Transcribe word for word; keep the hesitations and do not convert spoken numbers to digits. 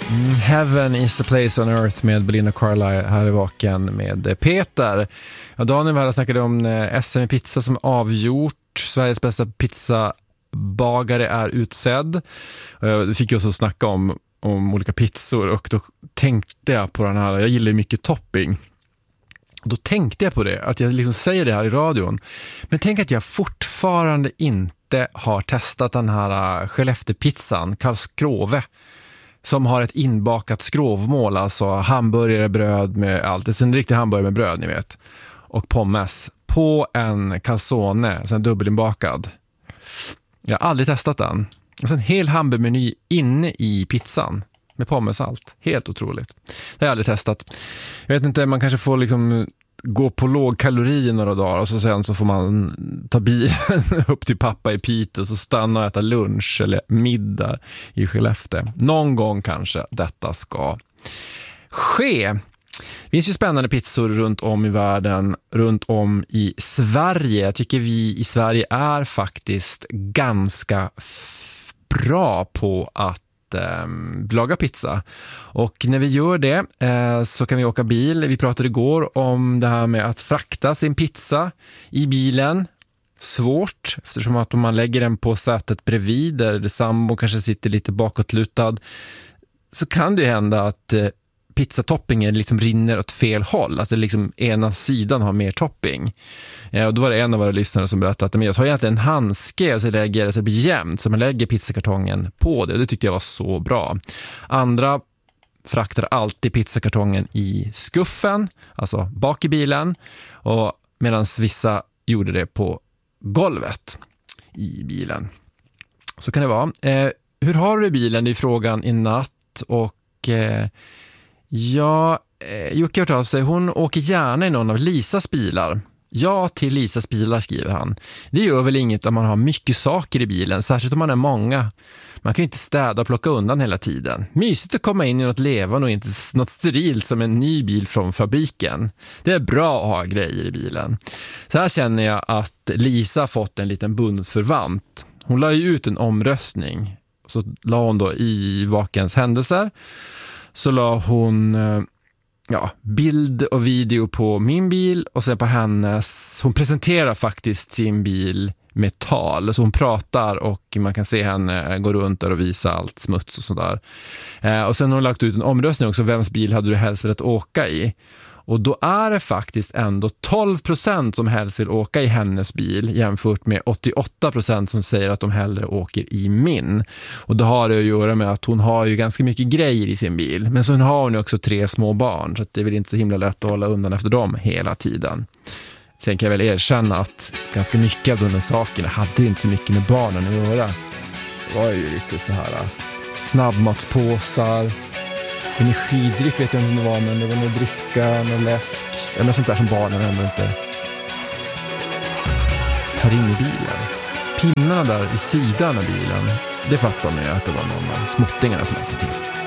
Mm, Heaven is the place on earth med Belinda Carlisle här i Vaken med Peter. Ja, Daniel var här och snackade om S M i pizza som avgjort. Sveriges bästa pizzabagare är utsedd. Det fick jag också snacka om, om olika pizzor och då tänkte jag på den här, jag gillar mycket topping. Då tänkte jag på det, att jag liksom säger det här i radion. Men tänk att jag fortfarande inte har testat den här Skellefteåpizzan, Karlskrove, som har ett inbakat skrovmål, alltså hamburgare, bröd med allt. Det är en riktig hamburgare med bröd, ni vet. Och pommes på en calzone, sen dubbelinbakad. Jag har aldrig testat den. Alltså en hel hamburgermeny inne i pizzan med pommes och allt. Helt otroligt. Det har jag aldrig testat. Jag vet inte, man kanske får liksom gå på låg kalori några dagar och så sen så får man ta bilen upp till pappa i Piteå och så stanna och äta lunch eller middag i Skellefteå. Någon gång kanske detta ska ske. Det finns ju spännande pizzor runt om i världen, runt om i Sverige. Jag tycker vi i Sverige är faktiskt ganska f- bra på att eh, laga pizza. Och när vi gör det eh, så kan vi åka bil. Vi pratade igår om det här med att frakta sin pizza i bilen. Svårt, eftersom att om man lägger den på sätet bredvid där det sambo kanske sitter lite bakåtlutad, så kan det hända att eh, pizzatoppingen liksom rinner åt fel håll, att det liksom ena sidan har mer topping. Ja, och då var det en av våra lyssnare som berättade att men jag tar egentligen en handske och så lägger det så blir jämnt, så man lägger pizzakartongen på det. Det tyckte jag var så bra. Andra fraktar alltid pizzakartongen i skuffen, alltså bak i bilen, och medan vissa gjorde det på golvet i bilen. Så kan det vara. Eh, hur har du bilen i frågan i natt? Och eh, ja, eh, Jocke har hört av sig. Hon åker gärna i någon av Lisas bilar. Ja till Lisas bilar, skriver han. Det gör väl inget om man har mycket saker i bilen, särskilt om man är många. Man kan ju inte städa och plocka undan hela tiden. Mysigt att komma in i något levande och inte något sterilt som en ny bil från fabriken. Det är bra att ha grejer i bilen. Så här känner jag att Lisa fått en liten bundsförvant. Hon la ju ut en omröstning. Så la hon då i Vakens händelser. Så la hon ja, bild och video på min bil och sen på hennes. Hon presenterar faktiskt sin bil med tal, så hon pratar och man kan se henne gå runt där och visa allt smuts och sådär. Eh, och sen har hon lagt ut en omröstning också, vems bil hade du helst velat åka i? Och då är det faktiskt ändå tolv procent som helst vill åka i hennes bil jämfört med åttioåtta procent som säger att de hellre åker i min. Och det har det att göra med att hon har ju ganska mycket grejer i sin bil, men så har hon också tre små barn, så att det är väl inte så himla lätt att hålla undan efter dem hela tiden. Sen kan jag väl erkänna att ganska mycket av de här sakerna hade inte så mycket med barnen att göra. Det var ju lite så här snabbmatspåsar, energidryck vet jag inte om det var, men det var någon dricka, någon läsk, eller sånt där som barnen ändå inte tar in i bilen. Pinnarna där i sidan av bilen, det fattar man ju att det var någon av småttingarna som äter till.